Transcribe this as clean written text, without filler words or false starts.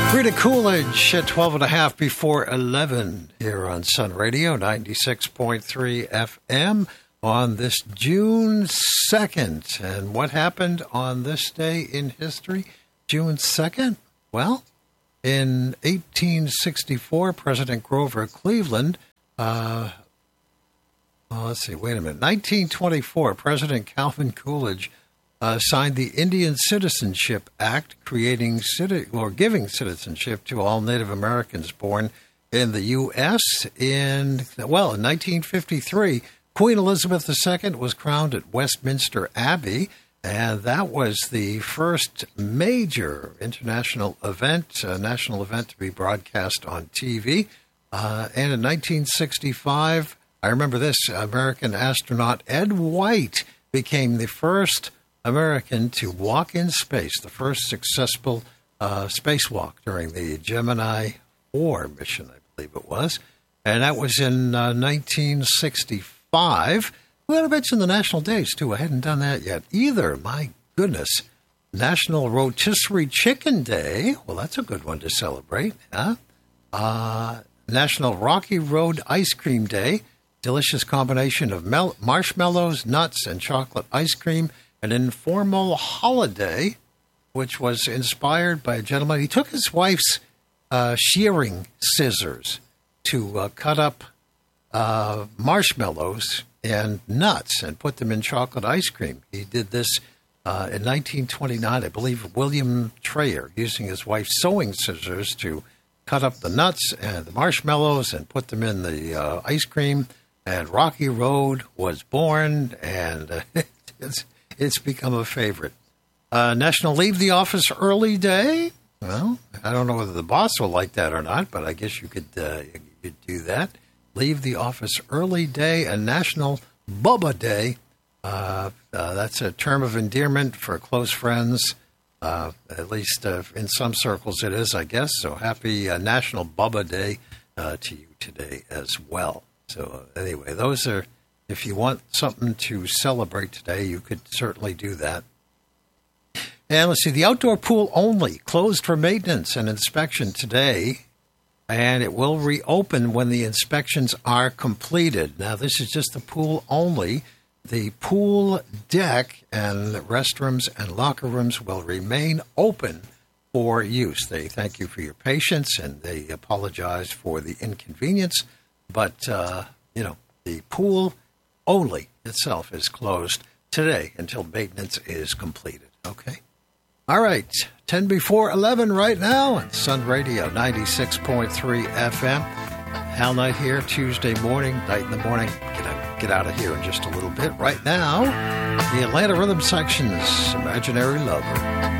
Rita Coolidge at 12 and a half before 11 here on Sun Radio, 96.3 FM on this June 2nd. And what happened on this day in history, June 2nd? Well, in 1864, President Grover Cleveland, let's see, wait a minute. 1924, President Calvin Coolidge signed the Indian Citizenship Act, giving citizenship to all Native Americans born in the U.S. In 1953, Queen Elizabeth II was crowned at Westminster Abbey, and that was the first major international event, national event to be broadcast on TV. And in 1965, I remember this, American astronaut Ed White became the first American to walk in space, the first successful spacewalk during the Gemini 4 mission, I believe it was. And that was in 1965. We got to mention the national days, too. I hadn't done that yet either. My goodness. National Rotisserie Chicken Day. Well, that's a good one to celebrate. Huh? National Rocky Road Ice Cream Day. Delicious combination of marshmallows, nuts, and chocolate ice cream. An informal holiday, which was inspired by a gentleman. He took his wife's shearing scissors to cut up marshmallows and nuts and put them in chocolate ice cream. He did this in 1929, I believe, William Trayer, using his wife's sewing scissors to cut up the nuts and the marshmallows and put them in the ice cream. And Rocky Road was born, and it's become a favorite. National Leave the Office Early Day. Well, I don't know whether the boss will like that or not, but I guess you could do that. Leave the Office Early Day. And National Bubba Day. That's a term of endearment for close friends. At least in some circles it is, I guess. So happy National Bubba Day to you today as well. So anyway, those are, if you want something to celebrate today, you could certainly do that. And let's see, the outdoor pool only closed for maintenance and inspection today, and it will reopen when the inspections are completed. Now, this is just the pool only. The pool deck and restrooms and locker rooms will remain open for use. They thank you for your patience, and they apologize for the inconvenience. But, the pool only itself is closed today until maintenance is completed. Okay? All right. 10 before 11 right now on Sun Radio 96.3 FM. Hal Knight here, Tuesday morning, night in the morning. Get out of here in just a little bit. Right now, the Atlanta Rhythm Section's Imaginary Lover.